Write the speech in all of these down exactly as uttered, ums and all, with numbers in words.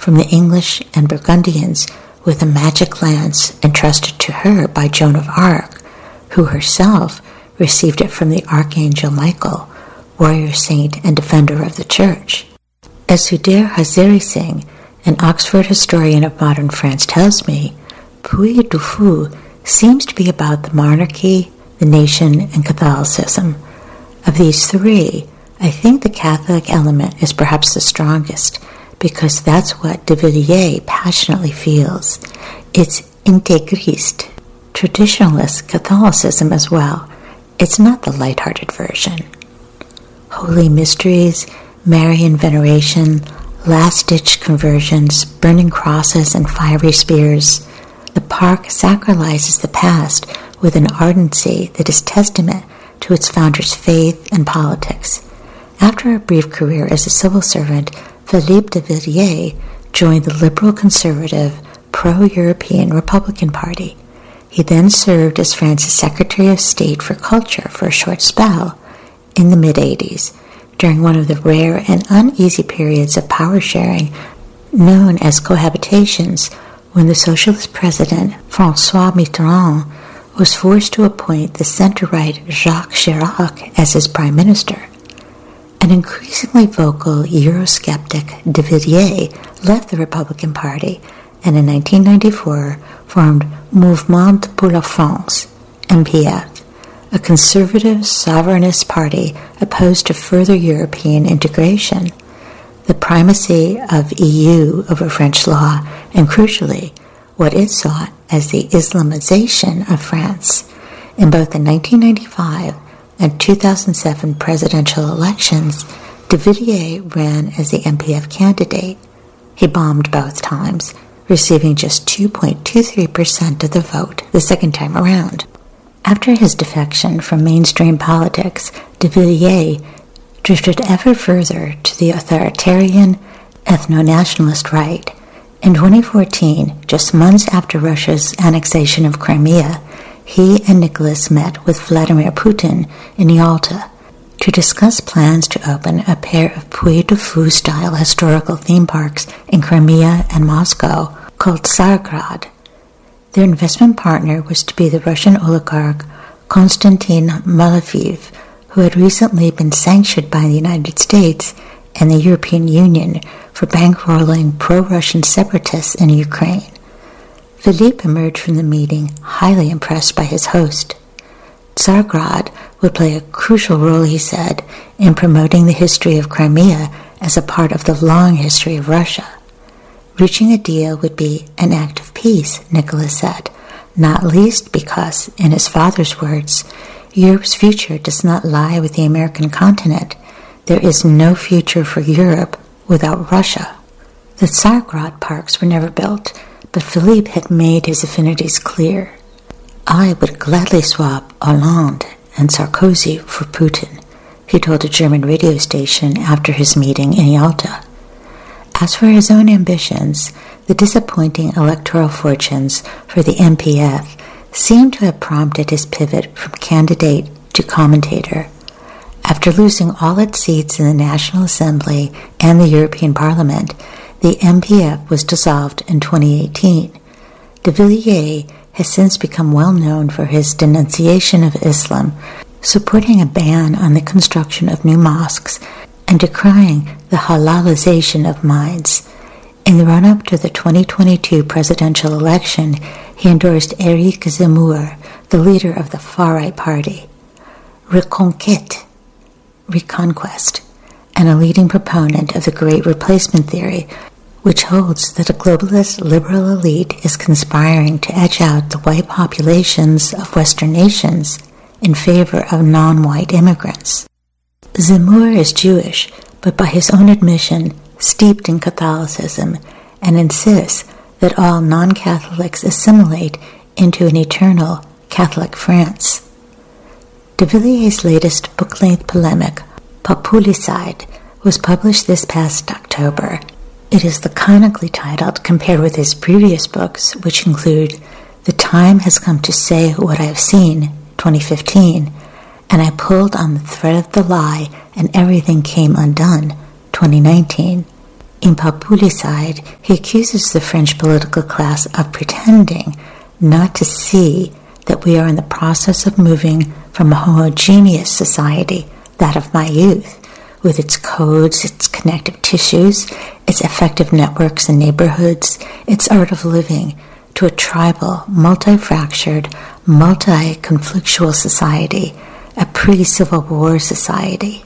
from the English and Burgundians with a magic lance entrusted to her by Joan of Arc, who herself received it from the Archangel Michael, warrior saint and defender of the Church. As Sudir Hazari Singh, an Oxford historian of modern France, tells me, Puy du Fou seems to be about the monarchy, the nation, and Catholicism. Of these three, I think the Catholic element is perhaps the strongest, because that's what de Villiers passionately feels. It's integriste, traditionalist Catholicism as well. It's not the light-hearted version. Holy mysteries, Marian veneration, last-ditch conversions, burning crosses and fiery spears. The park sacralizes the past with an ardency that is testament to its founder's faith and politics. After a brief career as a civil servant, Philippe de Villiers joined the liberal conservative pro-European Republican Party. He then served as France's Secretary of State for Culture for a short spell in the mid-eighties, during one of the rare and uneasy periods of power sharing known as cohabitations, when the socialist president François Mitterrand was forced to appoint the center-right Jacques Chirac as his prime minister. An increasingly vocal Eurosceptic de Villiers left the Republican Party and in nineteen ninety-four formed Mouvement pour la France, M P F, a conservative sovereignist party opposed to further European integration, the primacy of E U over French law, and crucially, what it sought as the Islamization of France. In both the nineteen ninety-five and two thousand seven presidential elections, de Villiers ran as the M P F candidate. He bombed both times, receiving just two point two three percent of the vote the second time around. After his defection from mainstream politics, de Villiers drifted ever further to the authoritarian, ethno-nationalist right. In twenty fourteen, just months after Russia's annexation of Crimea, he and Nicholas met with Vladimir Putin in Yalta to discuss plans to open a pair of Puy du Fou-style historical theme parks in Crimea and Moscow called Tsargrad. Their investment partner was to be the Russian oligarch Konstantin Malafeev, who had recently been sanctioned by the United States and the European Union for bankrolling pro-Russian separatists in Ukraine. Philippe emerged from the meeting highly impressed by his host. Tsargrad would play a crucial role, he said, in promoting the history of Crimea as a part of the long history of Russia. Reaching a deal would be an act of peace, Nicholas said, not least because, in his father's words, Europe's future does not lie with the American continent. There is no future for Europe without Russia. The Tsargrad parks were never built, but Philippe had made his affinities clear. I would gladly swap Hollande and Sarkozy for Putin, he told a German radio station after his meeting in Yalta. As for his own ambitions, the disappointing electoral fortunes for the M P F seemed to have prompted his pivot from candidate to commentator. After losing all its seats in the National Assembly and the European Parliament, the M P F was dissolved in twenty eighteen. De Villiers has since become well known for his denunciation of Islam, supporting a ban on the construction of new mosques, and decrying the halalization of mines. In the run-up to the twenty twenty-two presidential election, he endorsed Éric Zemmour, the leader of the far-right party. Reconquête, Reconquest, and a leading proponent of the Great Replacement theory, which holds that a globalist liberal elite is conspiring to edge out the white populations of Western nations in favor of non-white immigrants. Zemmour is Jewish, but by his own admission, steeped in Catholicism, and insists that all non-Catholics assimilate into an eternal Catholic France. De Villiers' latest book-length polemic, Populicide, was published this past October. It is laconically titled compared with his previous books, which include The Time Has Come to Say What I Have Seen, twenty fifteen, and I Pulled on the Thread of the Lie and Everything Came Undone, twenty nineteen. In Populicide, he accuses the French political class of pretending not to see that we are in the process of moving from a homogeneous society, that of my youth, with its codes, its connective tissues, its effective networks and neighborhoods, its art of living, to a tribal, multi-fractured, multi-conflictual society, a pre-Civil War society.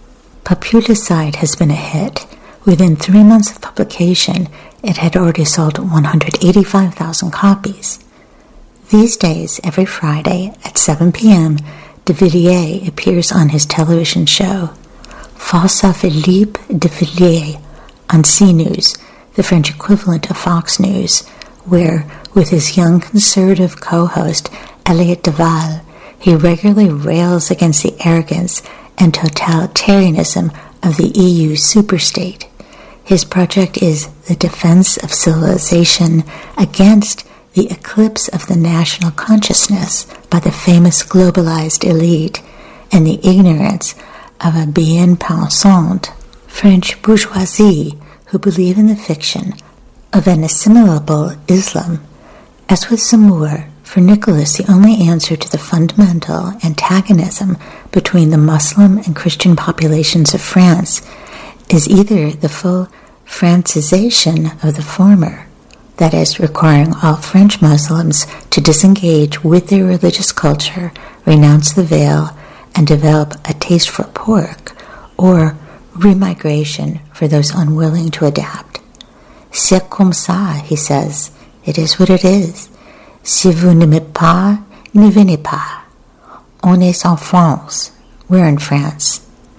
Populicide has been a hit. Within three months of publication, it had already sold one hundred eighty-five thousand copies. These days, every Friday at seven p.m., de Villiers appears on his television show, Face à Philippe de Villiers, on C News, the French equivalent of Fox News, where, with his young conservative co-host Elliot Deval, he regularly rails against the arrogance and totalitarianism of the E U superstate. His project is the defense of civilization against the eclipse of the national consciousness by the famous globalized elite and the ignorance of a bien-pensante French bourgeoisie who believe in the fiction of an assimilable Islam. As with Zemmour, for Nicholas, the only answer to the fundamental antagonism between the Muslim and Christian populations of France is either the full Francization of the former, that is, requiring all French Muslims to disengage with their religious culture, renounce the veil, and develop a taste for pork, or remigration for those unwilling to adapt. C'est comme ça, he says. It is what it is. Si vous n'aimez pas, ne venez pas. On est en France. We're in France.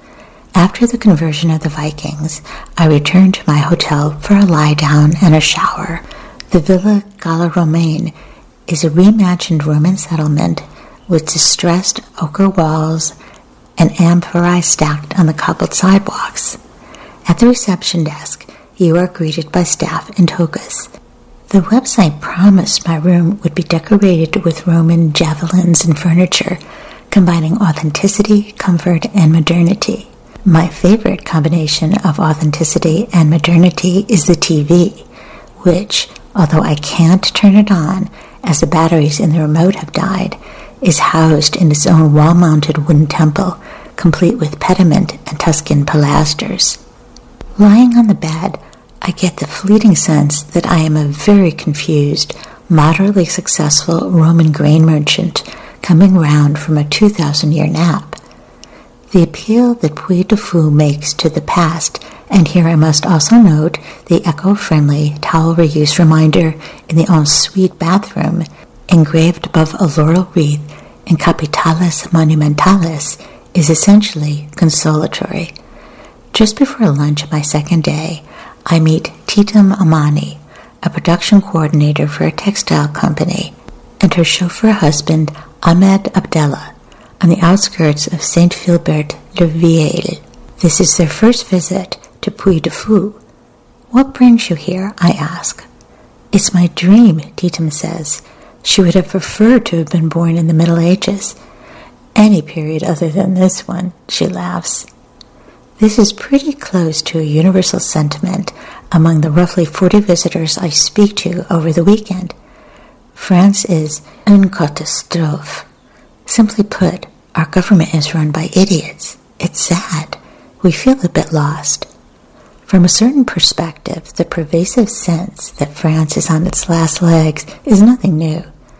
After the conversion of the Vikings, I returned to my hotel for a lie-down and a shower. The Villa Gallo-Romaine is a reimagined Roman settlement with distressed ochre walls and amphorae stacked on the cobbled sidewalks. At the reception desk, you are greeted by staff in togas. The website promised my room would be decorated with Roman javelins and furniture, combining authenticity, comfort, and modernity. My favorite combination of authenticity and modernity is the T V, which, although I can't turn it on as the batteries in the remote have died, is housed in its own wall-mounted wooden temple, complete with pediment and Tuscan pilasters. Lying on the bed, I get the fleeting sense that I am a very confused, moderately successful Roman grain merchant coming round from a two thousand year nap. The appeal that Puy du Fou makes to the past, and here I must also note the eco-friendly towel reuse reminder in the ensuite bathroom, engraved above a laurel wreath in Capitalis Monumentalis, is essentially consolatory. Just before lunch of my second day, I meet Titam Amani, a production coordinator for a textile company, and her chauffeur husband Ahmed Abdallah, on the outskirts of Saint Philbert le Vieil. This is their first visit to Puy du Fou. What brings you here? I ask. It's my dream, Titam says. She would have preferred to have been born in the Middle Ages. Any period other than this one, she laughs. This is pretty close to a universal sentiment among the roughly forty visitors I speak to over the weekend. France is une catastrophe. Simply put, our government is run by idiots. It's sad. We feel a bit lost. From a certain perspective, the pervasive sense that France is on its last legs is nothing new.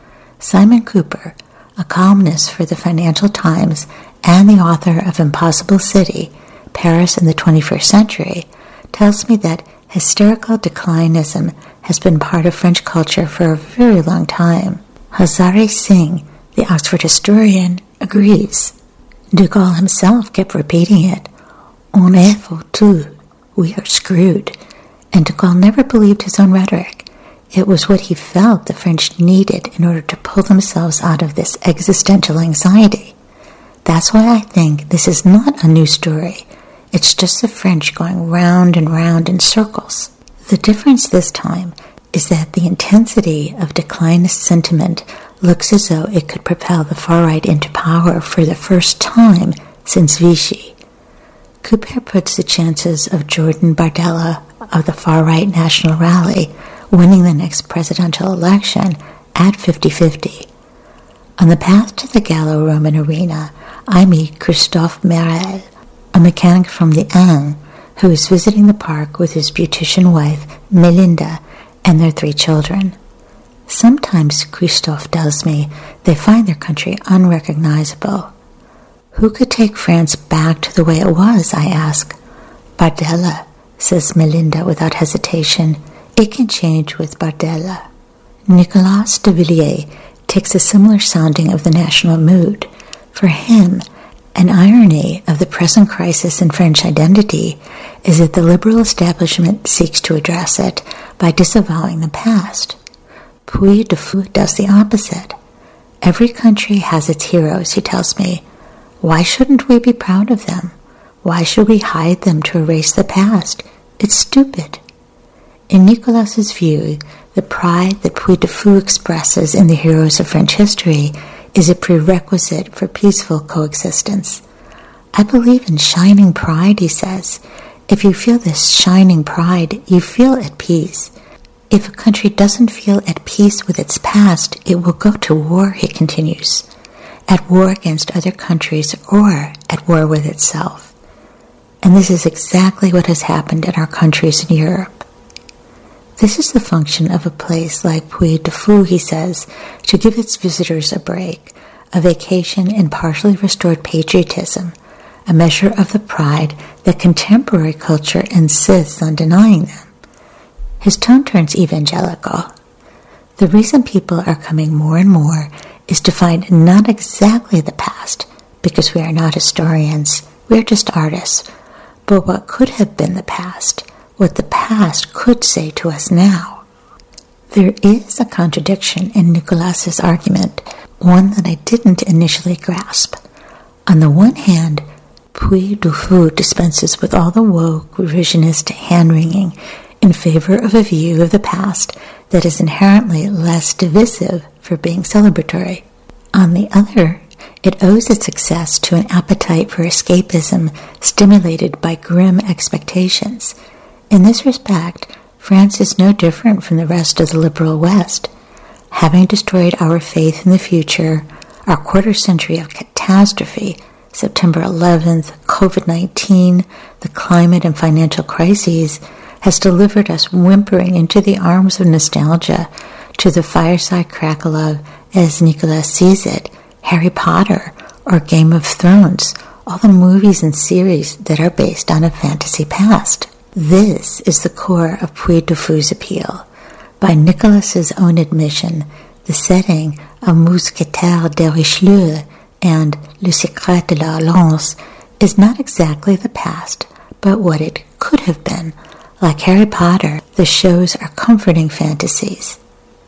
Simon Cooper, a columnist for the Financial Times and the author of Impossible City, Paris in the twenty-first century, tells me that hysterical declinism has been part of French culture for a very long time. Hazare Singh, the Oxford historian, agrees. De Gaulle himself kept repeating it. On est foutu. We are screwed. And de Gaulle never believed his own rhetoric. It was what he felt the French needed in order to pull themselves out of this existential anxiety. That's why I think this is not a new story. It's just the French going round and round in circles. The difference this time is that the intensity of declinist sentiment looks as though it could propel the far-right into power for the first time since Vichy. Cooper puts the chances of Jordan Bardella of the far-right National Rally, winning the next presidential election at fifty-fifty. On the path to the Gallo-Roman arena, I meet Christophe Merel, a mechanic from the Ain, who is visiting the park with his beautician wife, Melinda, and their three children. Sometimes, Christophe tells me, they find their country unrecognizable. Who could take France back to the way it was, I ask. Bardella, says Melinda without hesitation. It can change with Bardella. Nicolas de Villiers takes a similar sounding of the national mood. For him, an irony of the present crisis in French identity is that the liberal establishment seeks to address it by disavowing the past. Puy de Fou does the opposite. Every country has its heroes, he tells me. Why shouldn't we be proud of them? Why should we hide them to erase the past? It's stupid. In Nicolas's view, the pride that Puy de Fou expresses in the heroes of French history is a prerequisite for peaceful coexistence. I believe in shining pride, he says. If you feel this shining pride, you feel at peace. If a country doesn't feel at peace with its past, it will go to war, he continues. At war against other countries or at war with itself. And this is exactly what has happened in our countries in Europe. This is the function of a place like Puy de Fou, he says, to give its visitors a break, a vacation in partially restored patriotism, a measure of the pride that contemporary culture insists on denying them. His tone turns evangelical. The reason people are coming more and more is to find not exactly the past, because we are not historians, we are just artists, but what could have been the past, what the past could say to us now. There is a contradiction in Nicolas's argument, one that I didn't initially grasp. On the one hand, Puy de Fou dispenses with all the woke, revisionist hand-wringing in favor of a view of the past that is inherently less divisive for being celebratory. On the other, it owes its success to an appetite for escapism stimulated by grim expectations. In this respect, France is no different from the rest of the liberal West. Having destroyed our faith in the future, our quarter century of catastrophe, September eleventh, covid nineteen, the climate and financial crises, has delivered us whimpering into the arms of nostalgia to the fireside crackle of, as Nicolas sees it, Harry Potter or Game of Thrones, all the movies and series that are based on a fantasy past. This is the core of Puy de Fou's appeal. By Nicolas's own admission, the setting of Mousquetaires de Richelieu and Le Secret de la Lance is not exactly the past, but what it could have been. Like Harry Potter, the shows are comforting fantasies.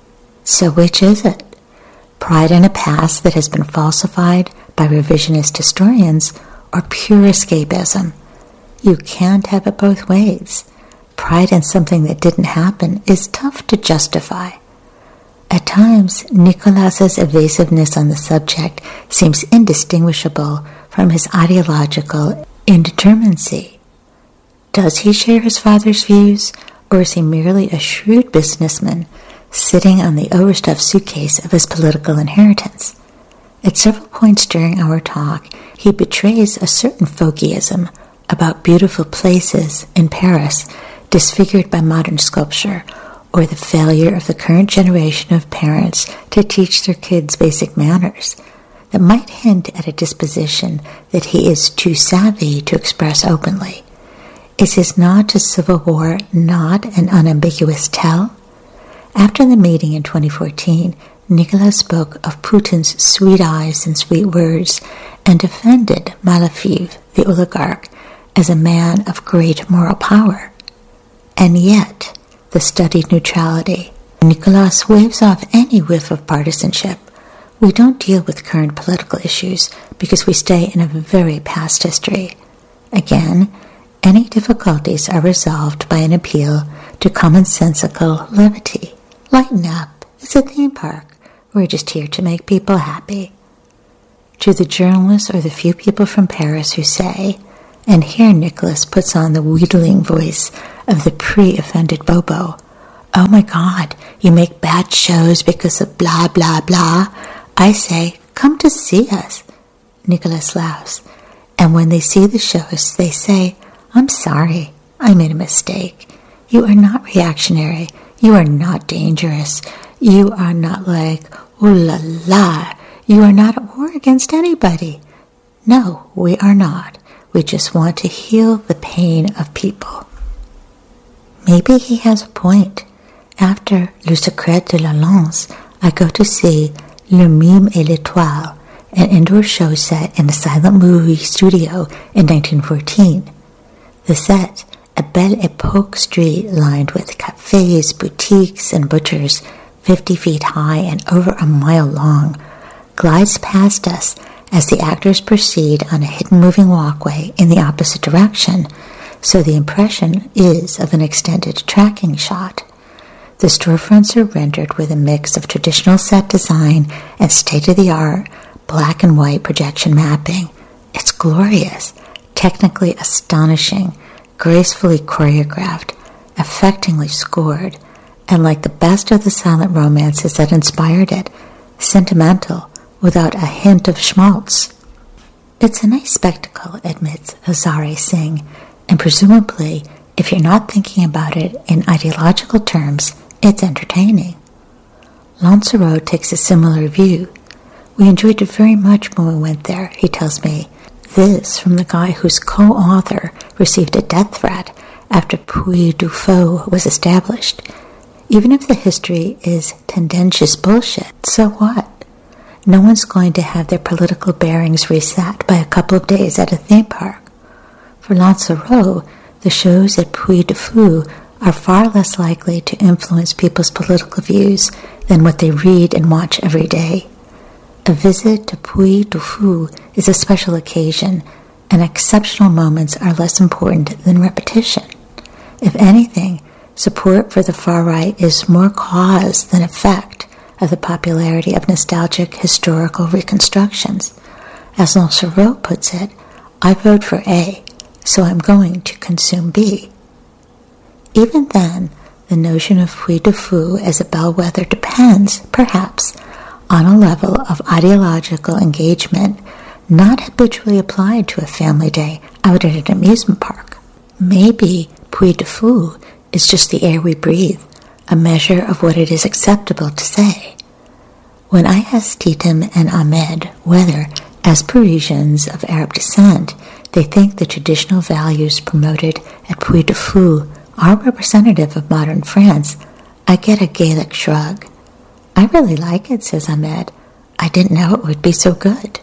So which is it? Pride in a past that has been falsified by revisionist historians, or pure escapism? You can't have it both ways. Pride in something that didn't happen is tough to justify. At times, Nicolas's evasiveness on the subject seems indistinguishable from his ideological indeterminacy. Does he share his father's views, or is he merely a shrewd businessman sitting on the overstuffed suitcase of his political inheritance? At several points during our talk, he betrays a certain folkism about beautiful places in Paris disfigured by modern sculpture, or the failure of the current generation of parents to teach their kids basic manners, that might hint at a disposition that he is too savvy to express openly. Is his nod to civil war not an unambiguous tell? After the meeting in twenty fourteen, Nicolas spoke of Putin's sweet eyes and sweet words and defended Malafiev, the oligarch, as a man of great moral power. And yet, the studied neutrality, Nicolas waves off any whiff of partisanship. We don't deal with current political issues because we stay in a very past history. Again, any difficulties are resolved by an appeal to commonsensical levity. Lighten up. It's a theme park. We're just here to make people happy. To the journalists or the few people from Paris who say, and here Nicolas puts on the wheedling voice of the pre-offended Bobo. Oh my God, you make bad shows because of blah, blah, blah. I say, come to see us. Nicholas laughs. And when they see the shows, they say, I'm sorry, I made a mistake. You are not reactionary. You are not dangerous. You are not like, ooh la la. You are not at war against anybody. No, we are not. We just want to heal the pain of people. Maybe he has a point. After Le Secret de la Lance, I go to see Le Mime et l'Étoile, an indoor show set in a silent movie studio in nineteen fourteen. The set, a Belle Époque street lined with cafes, boutiques, and butchers, fifty feet high and over a mile long, glides past us as the actors proceed on a hidden moving walkway in the opposite direction, so the impression is of an extended tracking shot. The storefronts are rendered with a mix of traditional set design and state-of-the-art black and white projection mapping. It's glorious, technically astonishing, gracefully choreographed, affectingly scored, and like the best of the silent romances that inspired it, sentimental without a hint of schmaltz. It's a nice spectacle, admits Azari Singh, and presumably, if you're not thinking about it in ideological terms, it's entertaining. Lancerot takes a similar view. We enjoyed it very much when we went there, he tells me. This from the guy whose co-author received a death threat after Puy du Fou was established. Even if the history is tendentious bullshit, so what? No one's going to have their political bearings reset by a couple of days at a theme park. For Lancerot, the shows at Puy du Fou are far less likely to influence people's political views than what they read and watch every day. A visit to Puy du Fou is a special occasion, and exceptional moments are less important than repetition. If anything, support for the far right is more cause than effect of the popularity of nostalgic historical reconstructions. As Lancerot puts it, I vote for A, so I'm going to consume B. Even then, the notion of Puy du Fou as a bellwether depends, perhaps, on a level of ideological engagement not habitually applied to a family day out at an amusement park. Maybe Puy du Fou is just the air we breathe, a measure of what it is acceptable to say. When I asked Titem and Ahmed whether, as Parisians of Arab descent, they think the traditional values promoted at Puy du Fou are representative of modern France, I get a Gaelic shrug. I really like it, says Ahmed. I didn't know it would be so good.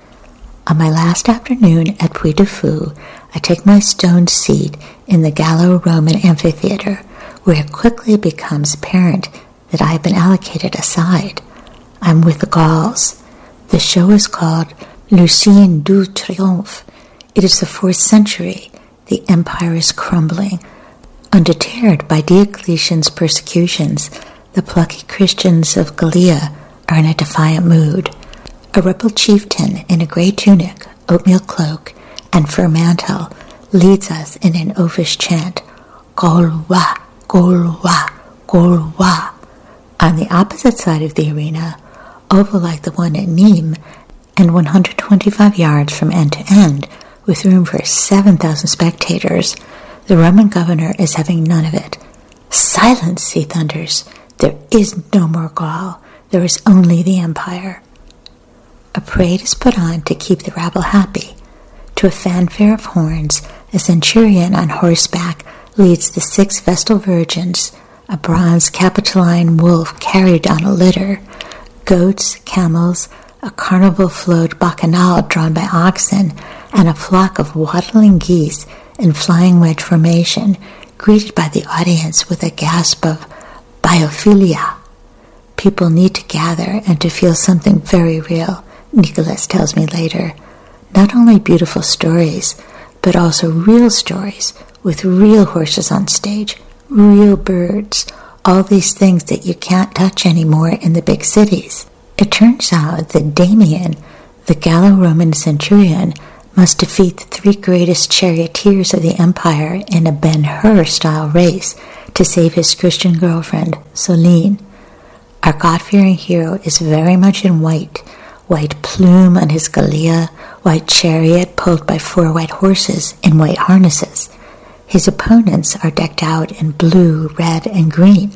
On my last afternoon at Puy du Fou, I take my stone seat in the Gallo-Roman amphitheater, where it quickly becomes apparent that I have been allocated a side. I'm with the Gauls. The show is called Lucien du Triomphe. It is the fourth century. The empire is crumbling. Undeterred by Diocletian's persecutions, the plucky Christians of Gallia are in a defiant mood. A rebel chieftain in a grey tunic, oatmeal cloak, and fur mantle leads us in an oafish chant, Gaulois, Gaulois, Gaulois. On the opposite side of the arena, oval like the one at Nîmes, and one hundred twenty-five yards from end to end, with room for seven thousand spectators, the Roman governor is having none of it. Silence, he thunders. There is no more Gaul. There is only the empire. A parade is put on to keep the rabble happy. To a fanfare of horns, a centurion on horseback leads the six Vestal Virgins, a bronze Capitoline wolf carried on a litter, goats, camels, a carnival-flowed bacchanal drawn by oxen, and a flock of waddling geese in flying wedge formation, greeted by the audience with a gasp of biophilia. People need to gather and to feel something very real, Nicholas tells me later. Not only beautiful stories, but also real stories with real horses on stage, real birds, all these things that you can't touch anymore in the big cities. It turns out that Damien, the Gallo-Roman centurion, must defeat the three greatest charioteers frontiers of the empire in a Ben-Hur-style race to save his Christian girlfriend, Soline. Our God-fearing hero is very much in white, white plume on his galea, white chariot pulled by four white horses in white harnesses. His opponents are decked out in blue, red, and green.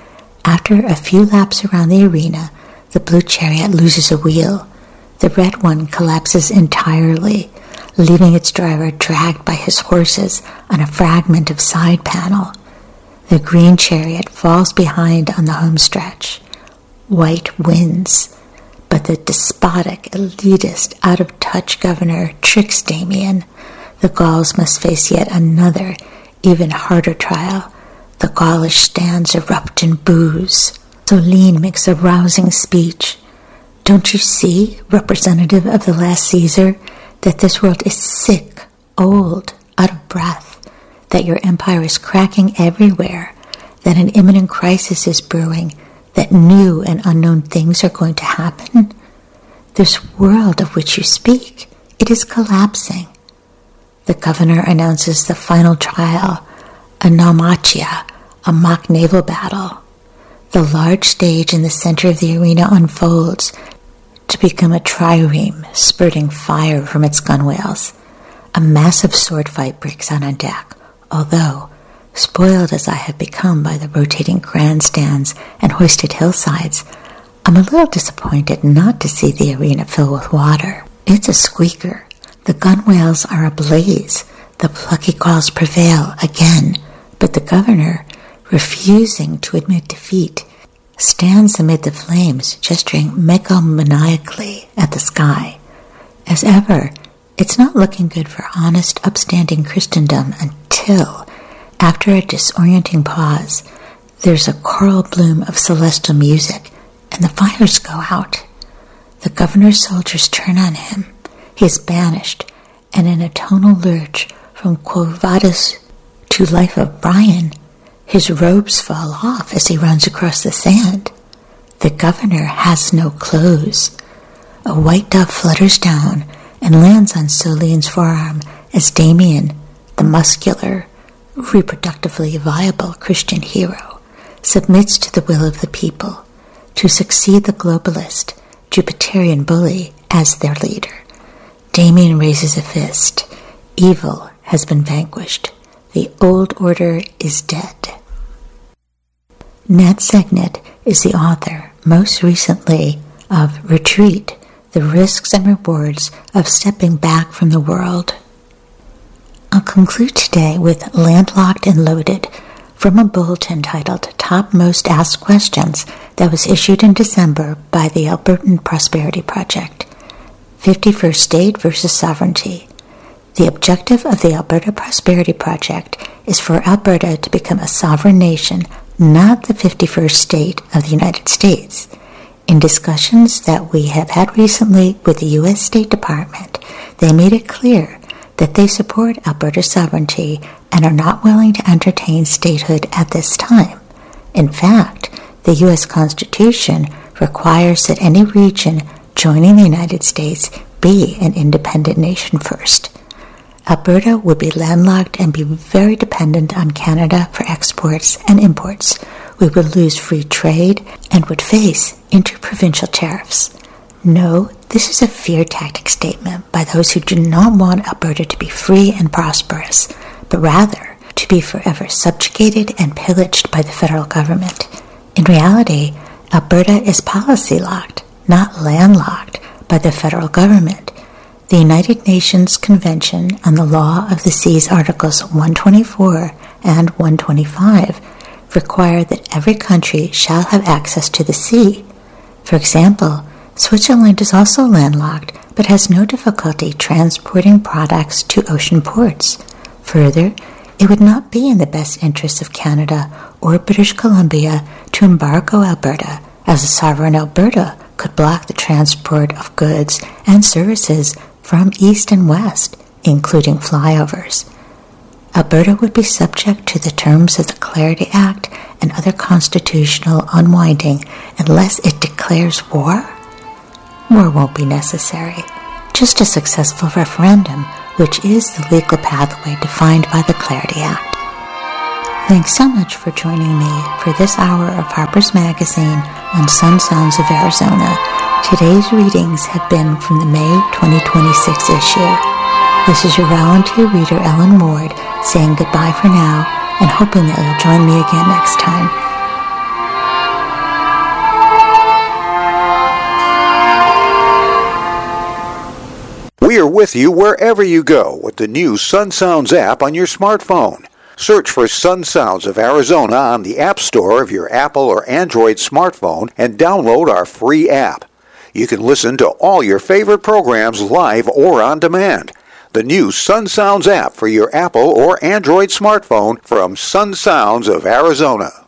After a few laps around the arena, the blue chariot loses a wheel. The red one collapses entirely, leaving its driver dragged by his horses on a fragment of side panel. The green chariot falls behind on the home stretch. White wins, but the despotic, elitist, out-of-touch governor tricks Damien. The Gauls must face yet another, even harder trial. The Gaulish stands erupt in boos. Soline makes a rousing speech. Don't you see, representative of the last Caesar, that this world is sick, old, out of breath, that your empire is cracking everywhere, that an imminent crisis is brewing, that new and unknown things are going to happen? This world of which you speak, it is collapsing. The governor announces the final trial, a naumachia, a mock naval battle. The large stage in the center of the arena unfolds to become a trireme spurting fire from its gunwales. A massive sword fight breaks out on deck, although, spoiled as I have become by the rotating grandstands and hoisted hillsides, I'm a little disappointed not to see the arena fill with water. It's a squeaker. The gunwales are ablaze. The plucky Gauls prevail again, but the governor, refusing to admit defeat, stands amid the flames, gesturing megalomaniacally at the sky. As ever, it's not looking good for honest, upstanding Christendom until, after a disorienting pause, there's a choral bloom of celestial music, and the fires go out. The governor's soldiers turn on him. He is banished, and in a tonal lurch from Quo Vadis to Life of Brian, his robes fall off as he runs across the sand. The governor has no clothes. A white dove flutters down and lands on Soline's forearm as Damien, the muscular, reproductively viable Christian hero, submits to the will of the people, to succeed the globalist, Jupiterian bully as their leader. Damien raises a fist. Evil has been vanquished. The old order is dead. Nat Segnet is the author, most recently, of Retreat, The Risks and Rewards of Stepping Back from the World. I'll conclude today with Landlocked and Loaded, from a bulletin titled Top Most Asked Questions that was issued in December by the Albertan Prosperity Project. fifty-first State versus Sovereignty. The objective of the Alberta Prosperity Project is for Alberta to become a sovereign nation, not the fifty-first state of the United States. In discussions that we have had recently with the U S State Department, they made it clear that they support Alberta's sovereignty and are not willing to entertain statehood at this time. In fact, the U S Constitution requires that any region joining the United States be an independent nation first. Alberta would be landlocked and be very dependent on Canada for exports and imports. We would lose free trade and would face interprovincial tariffs. No, this is a fear tactic statement by those who do not want Alberta to be free and prosperous, but rather to be forever subjugated and pillaged by the federal government. In reality, Alberta is policy-locked, not landlocked, by the federal government. The United Nations Convention on the Law of the Seas Articles one twenty-four and one twenty-five require that every country shall have access to the sea. For example, Switzerland is also landlocked, but has no difficulty transporting products to ocean ports. Further, it would not be in the best interests of Canada or British Columbia to embargo Alberta, as a sovereign Alberta could block the transport of goods and services from east and west, including flyovers. Alberta would be subject to the terms of the Clarity Act and other constitutional unwinding unless it declares war. War won't be necessary. Just a successful referendum which is the legal pathway defined by the Clarity Act. Thanks so much for joining me for this hour of Harper's Magazine on Sun Sounds of Arizona. Today's readings have been from the May twenty twenty-six issue. This is your volunteer reader, Ellen Ward, saying goodbye for now and hoping that you'll join me again next time. We are with you wherever you go with the new Sun Sounds app on your smartphone. Search for Sun Sounds of Arizona on the App Store of your Apple or Android smartphone and download our free app. You can listen to all your favorite programs live or on demand. The new Sun Sounds app for your Apple or Android smartphone from Sun Sounds of Arizona.